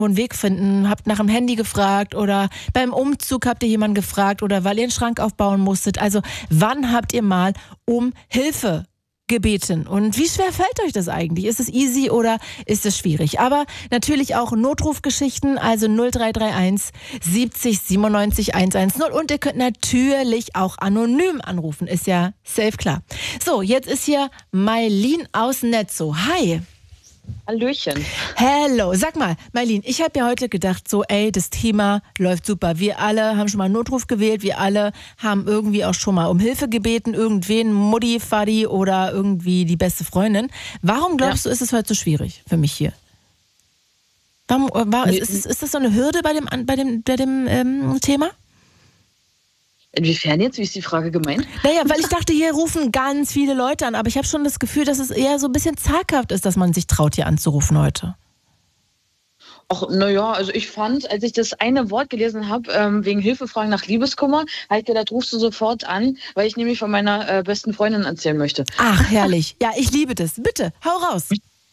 einen Weg finden, habt nach dem Handy gefragt oder beim Umzug habt ihr jemanden gefragt oder weil ihr einen Schrank aufbauen musstet. Also wann habt ihr mal um Hilfe gebeten? Und wie schwer fällt euch das eigentlich? Ist es easy oder ist es schwierig? Aber natürlich auch Notrufgeschichten, also 0331 70 97 110. Und ihr könnt natürlich auch anonym anrufen, ist ja safe klar. So, jetzt ist hier Maylin aus Netzo. Hi. Hallöchen. Hello. Sag mal, Maylin, ich habe ja heute gedacht, so, das Thema läuft super. Wir alle haben schon mal einen Notruf gewählt, wir alle haben irgendwie auch schon mal um Hilfe gebeten, irgendwen, Mutti, Vati oder irgendwie die beste Freundin. Warum glaubst du, ist es heute so schwierig für mich hier? Ist das so eine Hürde bei dem Thema? Inwiefern jetzt? Wie ist die Frage gemeint? Naja, weil ich dachte, hier rufen ganz viele Leute an, aber ich habe schon das Gefühl, dass es eher so ein bisschen zaghaft ist, dass man sich traut, hier anzurufen heute. Ach, naja, also ich fand, als ich das eine Wort gelesen habe, wegen Hilfefragen nach Liebeskummer, habe ich gedacht, rufst du sofort an, weil ich nämlich von meiner besten Freundin erzählen möchte. Ach, herrlich. Ja, ich liebe das. Bitte, hau raus.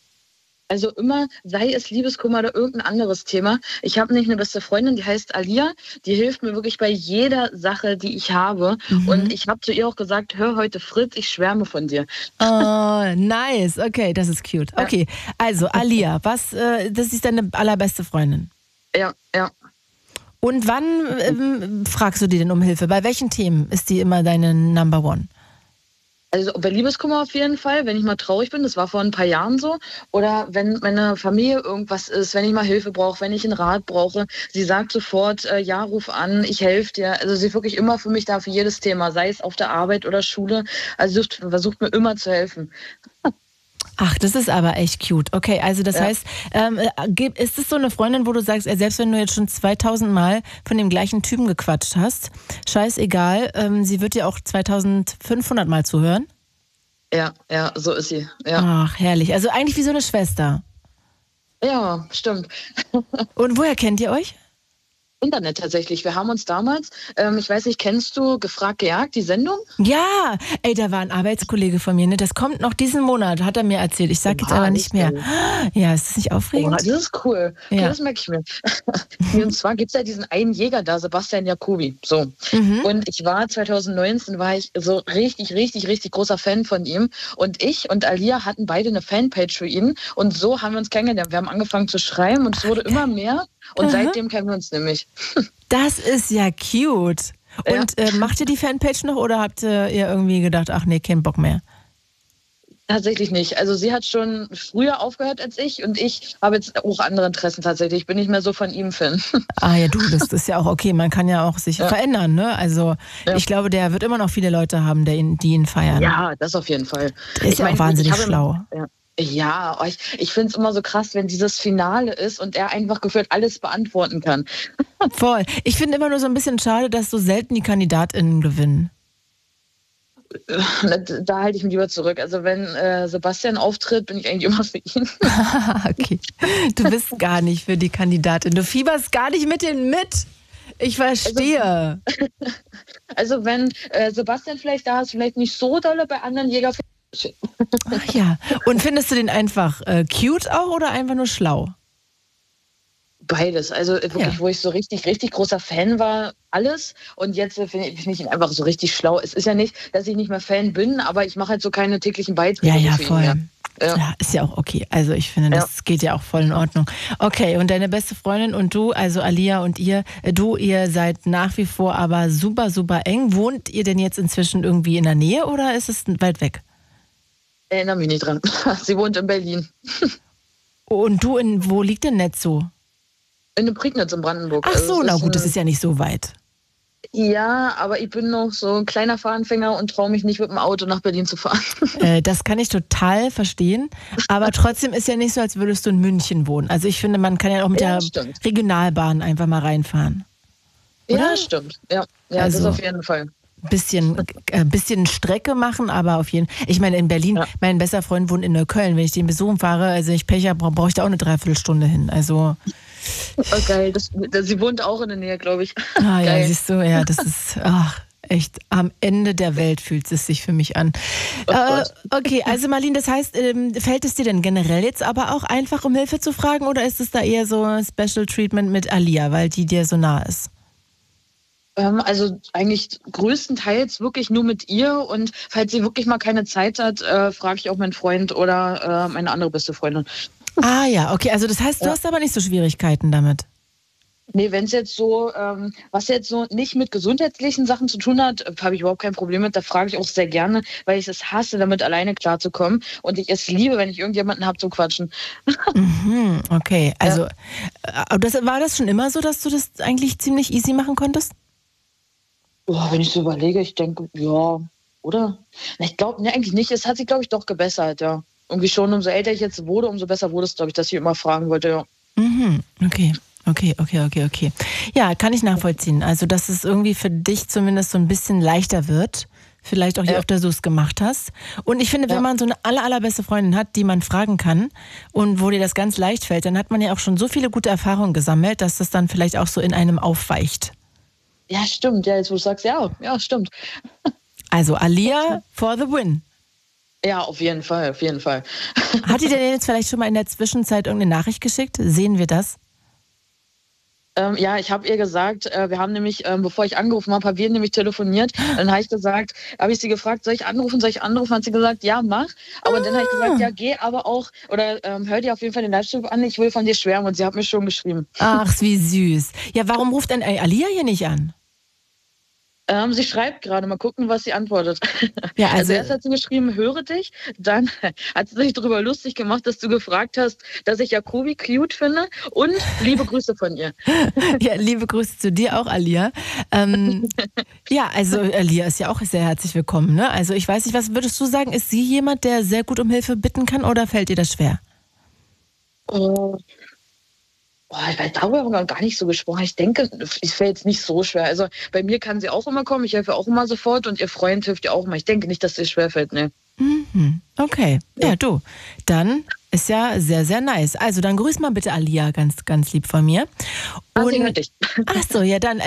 Also immer, sei es Liebeskummer oder irgendein anderes Thema. Ich habe nämlich eine beste Freundin, die heißt Alia. Die hilft mir wirklich bei jeder Sache, die ich habe. Und ich habe zu ihr auch gesagt, hör heute Fritz, ich schwärme von dir. Oh, nice. Okay, das ist cute. Okay, also Alia, das ist deine allerbeste Freundin? Ja. Und wann fragst du die denn um Hilfe? Bei welchen Themen ist die immer deine Number One? Also bei Liebeskummer auf jeden Fall, wenn ich mal traurig bin, das war vor ein paar Jahren so. Oder wenn meine Familie irgendwas ist, wenn ich mal Hilfe brauche, wenn ich einen Rat brauche. Sie sagt sofort, ja, ruf an, ich helfe dir. Also sie ist wirklich immer für mich da, für jedes Thema, sei es auf der Arbeit oder Schule. Also sie versucht mir immer zu helfen. Ach, das ist aber echt cute. Okay, also das heißt, ist es so eine Freundin, wo du sagst, selbst wenn du jetzt schon 2000 Mal von dem gleichen Typen gequatscht hast, scheißegal, sie wird dir auch 2500 Mal zuhören? Ja, so ist sie. Ja. Ach, herrlich. Also eigentlich wie so eine Schwester. Ja, stimmt. Und woher kennt ihr euch? Internet tatsächlich. Wir haben uns damals, ich weiß nicht, kennst du Gefragt gejagt, die Sendung? Ja, da war ein Arbeitskollege von mir, ne? Das kommt noch diesen Monat, hat er mir erzählt. Ich sag jetzt aber nicht mehr. Ja, ist das nicht aufregend? Oh, das ist cool. Okay, Ja. das merke ich mir. Und zwar gibt es ja diesen einen Jäger da, Sebastian Jacobi. So. Und ich war 2019, war ich so richtig, richtig, richtig großer Fan von ihm. Und ich und Alia hatten beide eine Fanpage für ihn. Und so haben wir uns kennengelernt. Wir haben angefangen zu schreiben und es wurde immer mehr. Und seitdem kennen wir uns nämlich. Das ist ja cute. Und macht ihr die Fanpage noch oder habt ihr irgendwie gedacht, ach nee, kein Bock mehr? Tatsächlich nicht. Also sie hat schon früher aufgehört als ich und ich habe jetzt auch andere Interessen tatsächlich. Ich bin nicht mehr so von ihm Fan. Ah ja, du, das ist ja auch okay. Man kann ja auch sich verändern, ne? Also ich glaube, der wird immer noch viele Leute haben, die ihn feiern. Ja, das auf jeden Fall. Der ist ja auch wahnsinnig schlau. Ja, ich finde es immer so krass, wenn dieses Finale ist und er einfach gefühlt alles beantworten kann. Voll. Ich finde immer nur so ein bisschen schade, dass so selten die KandidatInnen gewinnen. Da halte ich mich lieber zurück. Also wenn Sebastian auftritt, bin ich eigentlich immer für ihn. Okay. Du bist gar nicht für die Kandidatin. Du fieberst gar nicht mit denen mit. Ich verstehe. Also wenn Sebastian vielleicht da ist, vielleicht nicht so dolle, bei anderen Jäger. Ach ja. Und findest du den einfach cute auch oder einfach nur schlau? Beides. Also wirklich, wo ich so richtig, richtig großer Fan war, alles. Und jetzt finde ich ihn einfach so richtig schlau. Es ist ja nicht, dass ich nicht mehr Fan bin, aber ich mache halt so keine täglichen Beiträge. Ja, für voll. ihn, Ja, ist ja auch okay. Also ich finde, das geht ja auch voll in Ordnung. Okay, und deine beste Freundin und du, also Alia und ihr seid nach wie vor aber super, super eng. Wohnt ihr denn jetzt inzwischen irgendwie in der Nähe oder ist es weit weg? Erinnere mich nicht dran. Sie wohnt in Berlin. Und du, wo liegt denn Netzo? In der Prignitz in Brandenburg. Ach so, na gut, das ist ja nicht so weit. Ja, aber ich bin noch so ein kleiner Fahranfänger und traue mich nicht mit dem Auto nach Berlin zu fahren. Das kann ich total verstehen. Aber trotzdem ist ja nicht so, als würdest du in München wohnen. Also ich finde, man kann ja auch mit der Regionalbahn einfach mal reinfahren. Oder? Ja, stimmt. Ja, also, das auf jeden Fall. Bisschen Strecke machen, aber auf jeden Fall. Ich meine, in Berlin, mein bester Freund wohnt in Neukölln. Wenn ich den besuchen fahre, also ich Pech habe, brauche ich da auch eine Dreiviertelstunde hin. Also. Okay, sie wohnt auch in der Nähe, glaube ich. Ah ja, siehst du, ja, das ist, Echt, am Ende der Welt fühlt es sich für mich an. Okay, also Marlene, das heißt, fällt es dir denn generell jetzt aber auch einfach, um Hilfe zu fragen, oder ist es da eher so ein Special Treatment mit Alia, weil die dir so nah ist? Also eigentlich größtenteils wirklich nur mit ihr, und falls sie wirklich mal keine Zeit hat, frage ich auch meinen Freund oder meine andere beste Freundin. Ah ja, okay, also das heißt, du hast aber nicht so Schwierigkeiten damit. Nee, wenn es jetzt so, was jetzt so nicht mit gesundheitlichen Sachen zu tun hat, habe ich überhaupt kein Problem mit. Da frage ich auch sehr gerne, weil ich es hasse, damit alleine klarzukommen. Und ich es liebe, wenn ich irgendjemanden habe zum Quatschen. Mhm, okay, also war das schon immer so, dass du das eigentlich ziemlich easy machen konntest? Wenn ich so überlege, ich denke, ja, oder? Na, ich glaube, ne, eigentlich nicht. Es hat sich, glaube ich, doch gebessert, ja. Irgendwie schon, umso älter ich jetzt wurde, umso besser wurde es, glaube ich, dass ich immer fragen wollte, ja. Mhm, okay. Okay. Ja, kann ich nachvollziehen. Also, dass es irgendwie für dich zumindest so ein bisschen leichter wird. Vielleicht auch je öfter du es gemacht hast. Und ich finde, wenn man so eine allerbeste Freundin hat, die man fragen kann und wo dir das ganz leicht fällt, dann hat man ja auch schon so viele gute Erfahrungen gesammelt, dass das dann vielleicht auch so in einem aufweicht. Ja, stimmt. Ja, jetzt wo du sagst, ja, stimmt. Also Alia for the win. Ja, auf jeden Fall, auf jeden Fall. Hat die denn jetzt vielleicht schon mal in der Zwischenzeit irgendeine Nachricht geschickt? Sehen wir das? Ja, ich habe ihr gesagt, wir haben nämlich, bevor ich angerufen habe, haben wir nämlich telefoniert. Dann habe ich sie gefragt, soll ich anrufen? Hat sie gesagt, ja, mach. Aber dann habe ich gesagt, ja, geh aber auch, oder hör dir auf jeden Fall den Livestream an, ich will von dir schwärmen. Und sie hat mir schon geschrieben. Ach, wie süß. Ja, warum ruft denn Alia hier nicht an? Sie schreibt gerade, mal gucken, was sie antwortet. Ja, also erst hat sie geschrieben, höre dich. Dann hat sie sich darüber lustig gemacht, dass du gefragt hast, dass ich Jacobi cute finde. Und liebe Grüße von ihr. Ja, liebe Grüße zu dir auch, Alia. Ja, also Alia ist ja auch sehr herzlich willkommen. Ne? Also ich weiß nicht, was würdest du sagen, ist sie jemand, der sehr gut um Hilfe bitten kann, oder fällt ihr das schwer? Ich weiß, darüber haben wir gar nicht so gesprochen. Ich denke, es wäre jetzt nicht so schwer. Also bei mir kann sie auch immer kommen, ich helfe auch immer sofort, und ihr Freund hilft ihr auch immer. Ich denke nicht, dass es schwer fällt, ne. Okay, ja du, dann ist ja sehr, sehr nice. Also dann grüß mal bitte Alia ganz, ganz lieb von mir. Sie hört dich. Ach so, ja dann,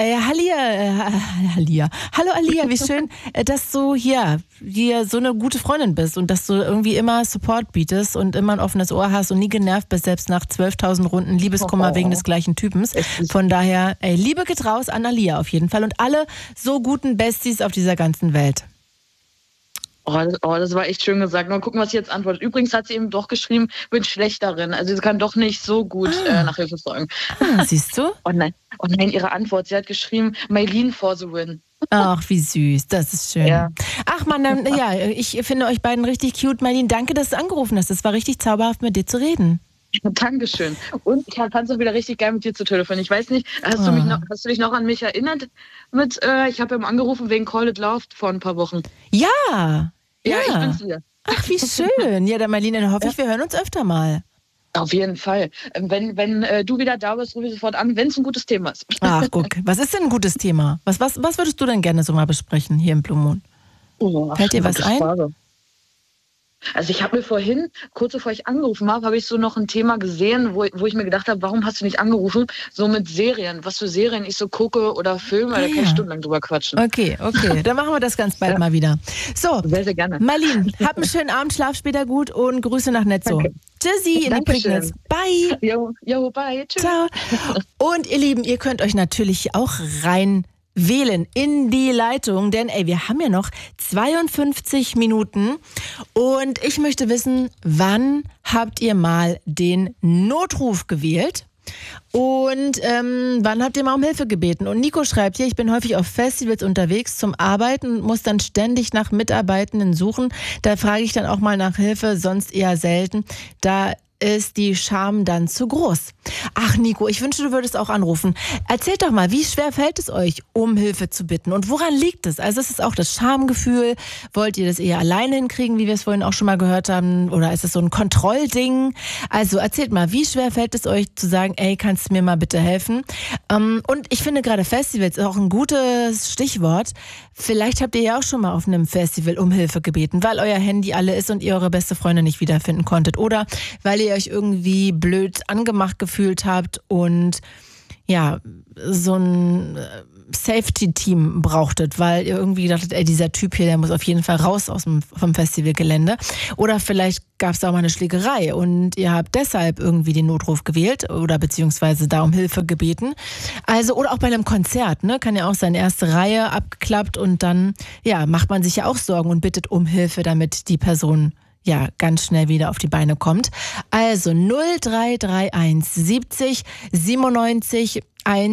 Alia. Hallo Alia, wie schön, dass du hier so eine gute Freundin bist und dass du irgendwie immer Support bietest und immer ein offenes Ohr hast und nie genervt bist, selbst nach 12.000 Runden Liebeskummer wegen des gleichen Typens. Von daher, Liebe geht raus an Alia auf jeden Fall und alle so guten Besties auf dieser ganzen Welt. Das war echt schön gesagt. Mal gucken, was sie jetzt antwortet. Übrigens hat sie eben doch geschrieben, bin schlecht darin. Also sie kann doch nicht so gut nach Hilfe fragen. Siehst du? Oh nein, ihre Antwort. Sie hat geschrieben, Maylene for the win. Ach, wie süß. Das ist schön. Ja. Ach man, dann, ja, ich finde euch beiden richtig cute. Maylene, danke, dass du angerufen hast. Es war richtig zauberhaft, mit dir zu reden. Dankeschön. Und ich fand es auch wieder richtig geil, mit dir zu telefonieren. Ich weiß nicht, hast du dich noch an mich erinnert? Ich habe ja angerufen wegen Call It Love vor ein paar Wochen. Ja. Ja, ich bin's wieder. Ach, wie schön. Ja, dann Marlene, dann hoffe ich, wir hören uns öfter mal. Auf jeden Fall. Wenn du wieder da bist, ruf ich sofort an, wenn es ein gutes Thema ist. Ach, guck. Was ist denn ein gutes Thema? Was würdest du denn gerne so mal besprechen hier im Blue Moon? Fällt dir was ein? Frage. Also ich habe mir vorhin, kurz bevor ich angerufen habe ich so noch ein Thema gesehen, wo ich mir gedacht habe, warum hast du nicht angerufen? So mit Serien, was für Serien ich so gucke oder Filme, da kann ich stundenlang drüber quatschen. Okay, dann machen wir das ganz bald mal wieder. So, sehr, sehr gerne. Marlene, hab einen schönen Abend, schlaf später gut und Grüße nach Netzo. Danke. Tschüssi in die Prignitz. Bye. Jo, bye. Tschüss. Ciao. Und ihr Lieben, ihr könnt euch natürlich auch rein wählen in die Leitung, denn wir haben ja noch 52 Minuten und ich möchte wissen, wann habt ihr mal den Notruf gewählt? Und wann habt ihr mal um Hilfe gebeten? Und Nico schreibt hier, ich bin häufig auf Festivals unterwegs zum Arbeiten und muss dann ständig nach Mitarbeitenden suchen. Da frage ich dann auch mal nach Hilfe, sonst eher selten. Da ist die Scham dann zu groß. Ach Nico, ich wünschte, du würdest auch anrufen. Erzählt doch mal, wie schwer fällt es euch, um Hilfe zu bitten? Und woran liegt es? Also ist es auch das Schamgefühl? Wollt ihr das eher alleine hinkriegen, wie wir es vorhin auch schon mal gehört haben? Oder ist es so ein Kontrollding? Also erzählt mal, wie schwer fällt es euch zu sagen, kannst du mir mal bitte helfen? Und ich finde gerade Festivals ist auch ein gutes Stichwort. Vielleicht habt ihr ja auch schon mal auf einem Festival um Hilfe gebeten, weil euer Handy alle ist und ihr eure beste Freundin nicht wiederfinden konntet. Oder weil ihr euch irgendwie blöd angemacht gefühlt habt und ja, so ein Safety-Team brauchtet, weil ihr irgendwie dachtet, ey, dieser Typ hier, der muss auf jeden Fall raus vom Festivalgelände. Oder vielleicht gab es da auch mal eine Schlägerei und ihr habt deshalb irgendwie den Notruf gewählt oder beziehungsweise da um Hilfe gebeten. Also, oder auch bei einem Konzert, ne? Kann ja auch sein, erste Reihe abgeklappt und dann, ja, macht man sich ja auch Sorgen und bittet um Hilfe, damit die Person ja ganz schnell wieder auf die Beine kommt. Also 0331 70 97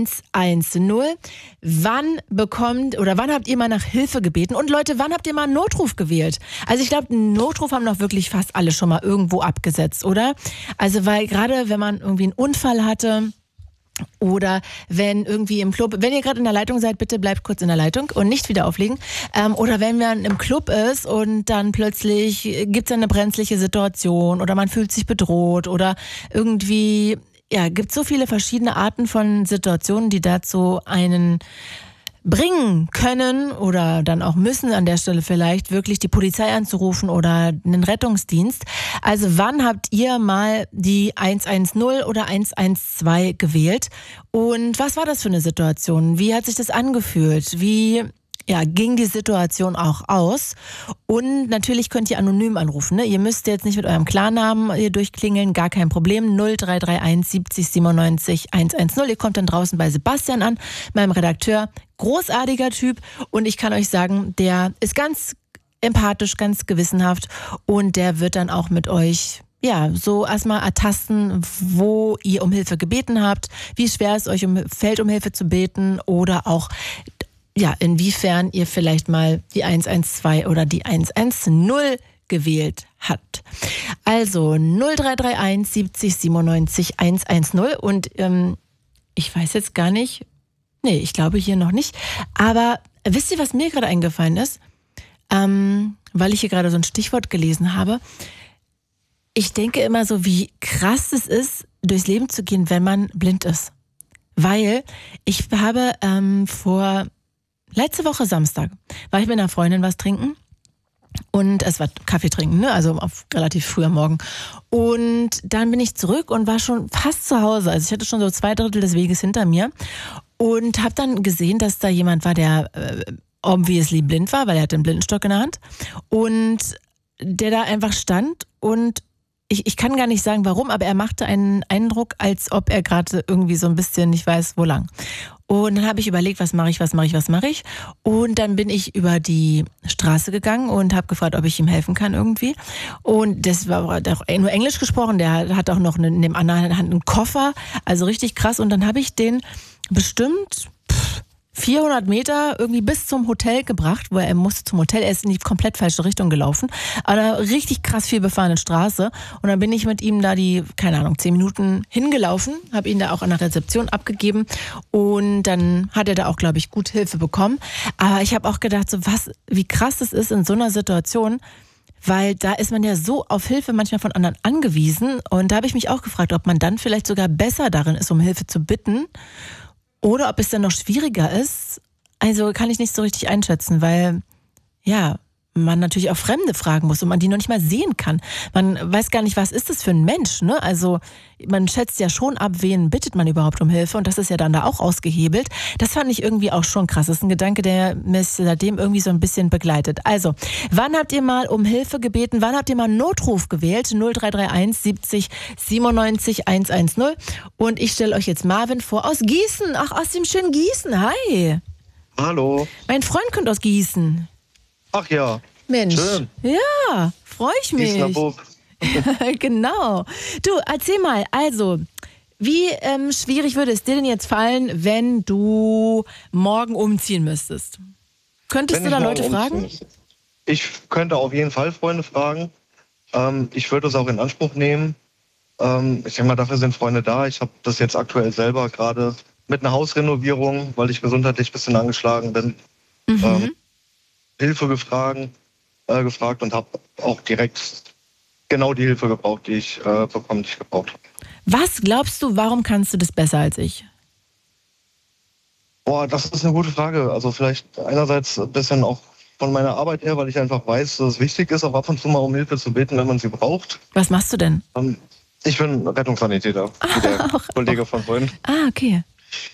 110. Wann habt ihr mal nach Hilfe gebeten? Und Leute, wann habt ihr mal einen Notruf gewählt? Also ich glaube, einen Notruf haben doch wirklich fast alle schon mal irgendwo abgesetzt, oder? Also weil gerade wenn man irgendwie einen Unfall hatte oder wenn irgendwie im Club, wenn ihr gerade in der Leitung seid, bitte bleibt kurz in der Leitung und nicht wieder auflegen. Oder wenn man im Club ist und dann plötzlich gibt es eine brenzliche Situation oder man fühlt sich bedroht oder irgendwie, ja, gibt so viele verschiedene Arten von Situationen, die dazu einen bringen können oder dann auch müssen an der Stelle vielleicht wirklich die Polizei anzurufen oder einen Rettungsdienst. Also wann habt ihr mal die 110 oder 112 gewählt? Und was war das für eine Situation? Wie hat sich das angefühlt? Wie ging die Situation auch aus? Und natürlich könnt ihr anonym anrufen. Ne? Ihr müsst jetzt nicht mit eurem Klarnamen hier durchklingeln, gar kein Problem. 0331 70 97 110. Ihr kommt dann draußen bei Sebastian an, meinem Redakteur. Großartiger Typ. Und ich kann euch sagen, der ist ganz empathisch, ganz gewissenhaft. Und der wird dann auch mit euch so erstmal ertasten, wo ihr um Hilfe gebeten habt, wie schwer es euch fällt, um Hilfe zu beten oder auch inwiefern ihr vielleicht mal die 112 oder die 110 gewählt habt. Also 0331 70 97 110 und ich weiß jetzt gar nicht, ich glaube hier noch nicht, aber wisst ihr, was mir gerade eingefallen ist? Weil ich hier gerade so ein Stichwort gelesen habe. Ich denke immer so, wie krass es ist, durchs Leben zu gehen, wenn man blind ist. Weil ich habe letzte Woche Samstag war ich mit einer Freundin was trinken und es war Kaffee trinken, ne? Also auf relativ früh am Morgen. Und dann bin ich zurück und war schon fast zu Hause. Also ich hatte schon so 2/3 des Weges hinter mir und habe dann gesehen, dass da jemand war, der obviously blind war, weil er hatte einen Blindenstock in der Hand und der da einfach stand und ich kann gar nicht sagen, warum, aber er machte einen Eindruck, als ob er gerade irgendwie so ein bisschen nicht weiß, wo lang. Und dann habe ich überlegt, was mache ich? Und dann bin ich über die Straße gegangen und habe gefragt, ob ich ihm helfen kann irgendwie. Und das war auch nur Englisch gesprochen, der hat auch noch in dem anderen Hand einen Koffer, also richtig krass. Und dann habe ich den bestimmt 400 Meter irgendwie bis zum Hotel gebracht, wo er musste zum Hotel. Er ist in die komplett falsche Richtung gelaufen. Aber eine richtig krass viel befahrene Straße. Und dann bin ich mit ihm da 10 Minuten hingelaufen, habe ihn da auch an der Rezeption abgegeben. Und dann hat er da auch, glaube ich, gut Hilfe bekommen. Aber ich habe auch gedacht, wie krass das ist in so einer Situation, weil da ist man ja so auf Hilfe manchmal von anderen angewiesen. Und da habe ich mich auch gefragt, ob man dann vielleicht sogar besser darin ist, um Hilfe zu bitten. Oder ob es dann noch schwieriger ist, also kann ich nicht so richtig einschätzen, weil man natürlich auch Fremde fragen muss und man die noch nicht mal sehen kann. Man weiß gar nicht, was ist das für ein Mensch, ne? Also man schätzt ja schon ab, wen bittet man überhaupt um Hilfe und das ist ja dann da auch ausgehebelt. Das fand ich irgendwie auch schon krass. Das ist ein Gedanke, der mich seitdem irgendwie so ein bisschen begleitet. Also, wann habt ihr mal um Hilfe gebeten? Wann habt ihr mal einen Notruf gewählt? 0331 70 97 110. Und ich stelle euch jetzt Marvin vor aus Gießen. Ach, aus dem schönen Gießen. Hi. Hallo. Mein Freund kommt aus Gießen. Ach ja. Mensch. Schön. Ja, freue ich mich. Gießener Bub. Genau. Du, erzähl mal, also, wie schwierig würde es dir denn jetzt fallen, wenn du morgen umziehen müsstest? Könntest du da Leute fragen? Ich könnte auf jeden Fall Freunde fragen. Ich würde es auch in Anspruch nehmen. Ich denke mal, dafür sind Freunde da. Ich habe das jetzt aktuell selber gerade mit einer Hausrenovierung, weil ich gesundheitlich ein bisschen angeschlagen bin, Hilfe gefragt und habe auch direkt genau die Hilfe gebraucht, die ich bekommen, die ich gebraucht habe. Was glaubst du, warum kannst du das besser als ich? Boah, das ist eine gute Frage. Also vielleicht einerseits ein bisschen auch von meiner Arbeit her, weil ich einfach weiß, dass es wichtig ist, auch ab und zu mal um Hilfe zu beten, wenn man sie braucht. Was machst du denn? Ich bin Rettungssanitäter, wie der Kollege von vorhin. Ah, okay.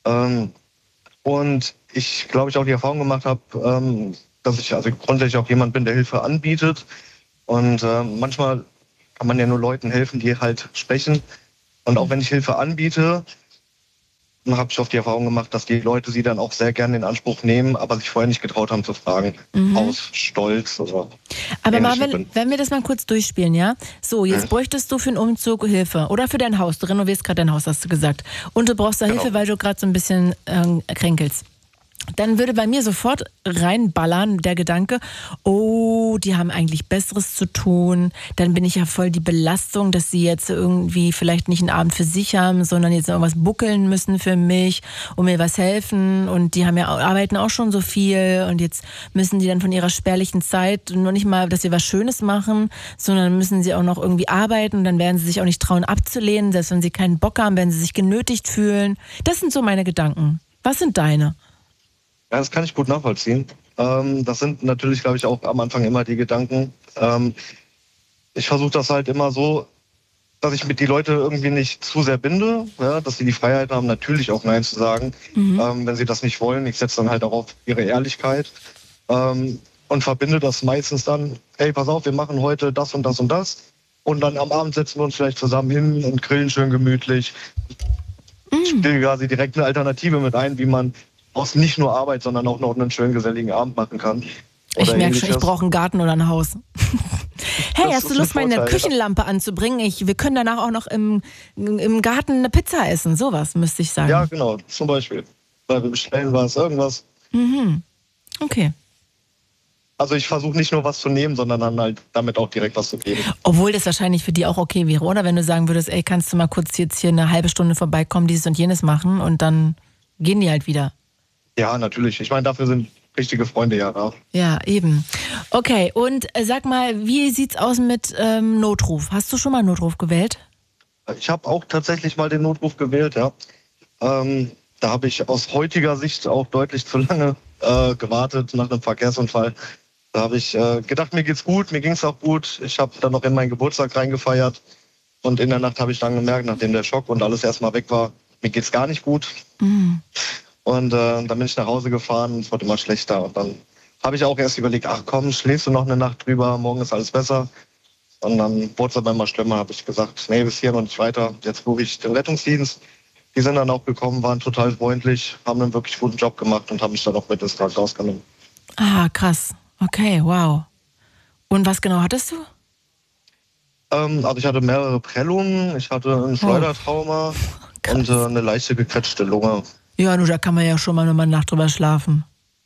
Und ich glaube, ich auch die Erfahrung gemacht habe, dass ich also grundsätzlich auch jemand bin, der Hilfe anbietet. Und manchmal kann man ja nur Leuten helfen, die halt sprechen. Und auch wenn ich Hilfe anbiete, dann habe ich oft die Erfahrung gemacht, dass die Leute sie dann auch sehr gerne in Anspruch nehmen, aber sich vorher nicht getraut haben zu fragen. Aus Stolz oder Aber Marvin, wenn wir das mal kurz durchspielen, ja? So, jetzt bräuchtest du für einen Umzug Hilfe oder für dein Haus. Du renovierst gerade dein Haus, hast du gesagt. Und du brauchst da Hilfe, weil du gerade so ein bisschen kränkelst. Dann würde bei mir sofort reinballern der Gedanke, oh, die haben eigentlich Besseres zu tun. Dann bin ich ja voll die Belastung, dass sie jetzt irgendwie vielleicht nicht einen Abend für sich haben, sondern jetzt irgendwas buckeln müssen für mich und mir was helfen. Und die haben ja arbeiten auch schon so viel und jetzt müssen die dann von ihrer spärlichen Zeit nur nicht mal, dass sie was Schönes machen, sondern müssen sie auch noch irgendwie arbeiten und dann werden sie sich auch nicht trauen abzulehnen, selbst wenn sie keinen Bock haben, wenn sie sich genötigt fühlen. Das sind so meine Gedanken. Was sind deine? Ja, das kann ich gut nachvollziehen. Das sind natürlich, glaube ich, auch am Anfang immer die Gedanken. Ich versuche das halt immer so, dass ich mit die Leute irgendwie nicht zu sehr binde, ja, dass sie die Freiheit haben, natürlich auch Nein zu sagen, wenn sie das nicht wollen. Ich setze dann halt auch auf ihre Ehrlichkeit und verbinde das meistens dann, hey, pass auf, wir machen heute das und das und das. Und dann am Abend setzen wir uns vielleicht zusammen hin und grillen schön gemütlich. Ich spiele quasi direkt eine Alternative mit ein, wie man aus nicht nur Arbeit, sondern auch noch einen schönen geselligen Abend machen kann. Ich merke schon, ich brauche einen Garten oder ein Haus. Hey, hast du Lust, meine Küchenlampe anzubringen? Wir können danach auch noch im Garten eine Pizza essen. Sowas müsste ich sagen. Ja, genau, zum Beispiel. Weil wir bestellen was, irgendwas. Okay. Also ich versuche nicht nur was zu nehmen, sondern dann halt damit auch direkt was zu geben. Obwohl das wahrscheinlich für die auch okay wäre, oder? Wenn du sagen würdest, ey, kannst du mal kurz jetzt hier eine halbe Stunde vorbeikommen, dieses und jenes machen und dann gehen die halt wieder. Ja, natürlich. Ich meine, dafür sind richtige Freunde ja da. Ja, eben. Okay, und sag mal, wie sieht's aus mit Notruf? Hast du schon mal Notruf gewählt? Ich habe auch tatsächlich mal den Notruf gewählt, ja. Da habe ich aus heutiger Sicht auch deutlich zu lange gewartet nach einem Verkehrsunfall. Da habe ich gedacht, mir geht's gut, mir ging's auch gut. Ich habe dann noch in meinen Geburtstag reingefeiert. Und in der Nacht habe ich dann gemerkt, nachdem der Schock und alles erstmal weg war, mir geht's gar nicht gut. Und dann bin ich nach Hause gefahren und es wurde immer schlechter. Und dann habe ich auch erst überlegt, ach komm, schläfst du noch eine Nacht drüber, morgen ist alles besser. Und dann wurde es aber immer schlimmer, habe ich gesagt, nee, bis hier noch nicht weiter. Jetzt rufe ich den Rettungsdienst. Die sind dann auch gekommen, waren total freundlich, haben einen wirklich guten Job gemacht und haben mich dann auch mit ins Krankenhaus genommen. Ah, krass. Okay, wow. Und was genau hattest du? Also ich hatte mehrere Prellungen, ich hatte ein Schleudertrauma und eine leichte gequetschte Lunge. Ja, du, da kann man ja schon mal eine Nacht drüber schlafen.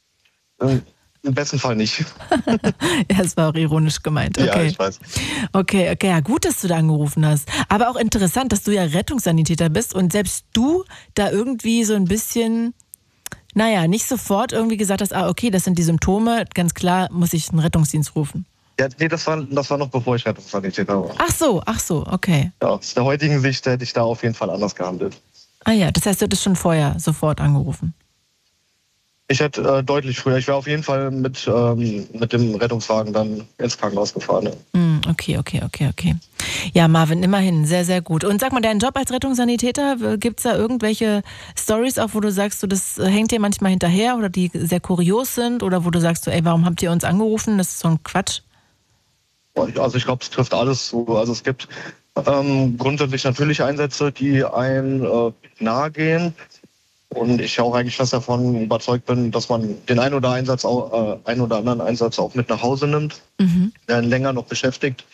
Im besten Fall nicht. Ja, es war auch ironisch gemeint. Okay. Ja, ich weiß. Okay, ja, gut, dass du da angerufen hast. Aber auch interessant, dass du ja Rettungssanitäter bist und selbst du da irgendwie so ein bisschen, nicht sofort irgendwie gesagt hast, okay, das sind die Symptome, ganz klar muss ich einen Rettungsdienst rufen. Ja, nee, das war noch bevor ich Rettungssanitäter war. Ach so, okay. Ja, aus der heutigen Sicht hätte ich da auf jeden Fall anders gehandelt. Ah ja, das heißt, du hättest schon vorher sofort angerufen. Ich hätte deutlich früher. Ich wäre auf jeden Fall mit dem Rettungswagen dann ins Krankenhaus gefahren. Ja. Okay. Ja, Marvin, immerhin, sehr, sehr gut. Und sag mal, deinen Job als Rettungssanitäter, gibt es da irgendwelche Stories auch, wo du sagst, das hängt dir manchmal hinterher oder die sehr kurios sind oder wo du sagst, ey, warum habt ihr uns angerufen? Das ist so ein Quatsch. Also ich glaube, es trifft alles zu. Also es gibt grundsätzlich natürlich Einsätze, die einem nahe gehen. Und ich auch eigentlich fest davon überzeugt bin, dass man den einen oder anderen Einsatz auch mit nach Hause nimmt, der ihn länger noch beschäftigt.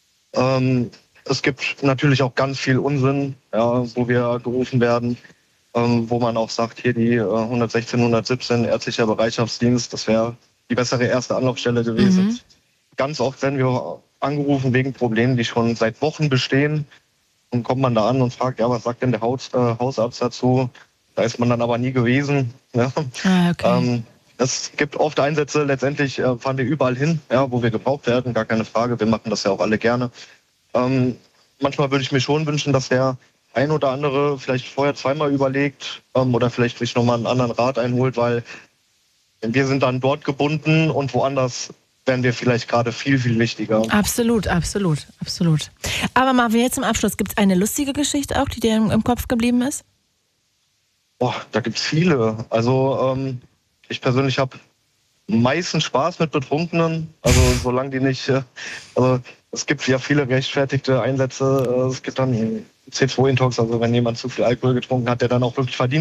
Es gibt natürlich auch ganz viel Unsinn, ja, wo wir gerufen werden, wo man auch sagt, hier die 116, 117 ärztlicher Bereitschaftsdienst, das wäre die bessere erste Anlaufstelle gewesen. Ganz oft werden wir angerufen wegen Problemen, die schon seit Wochen bestehen. Und kommt man da an und fragt, ja, was sagt denn der Hausarzt dazu? Da ist man dann aber nie gewesen. Ja. Okay. Es gibt oft Einsätze, letztendlich fahren wir überall hin, ja, wo wir gebraucht werden, gar keine Frage. Wir machen das ja auch alle gerne. Manchmal würde ich mir schon wünschen, dass der ein oder andere vielleicht vorher zweimal überlegt oder vielleicht sich nochmal einen anderen Rat einholt, weil wir sind dann dort gebunden und woanders wären wir vielleicht gerade viel, viel wichtiger. Absolut. Aber Marvin, jetzt zum Abschluss, gibt es eine lustige Geschichte auch, die dir im Kopf geblieben ist? Boah, da gibt's viele. Also ich persönlich habe meistens Spaß mit Betrunkenen. Also solange die nicht, also es gibt ja viele gerechtfertigte Einsätze. Es gibt dann C2-Intox, also wenn jemand zu viel Alkohol getrunken hat, der dann auch wirklich verdient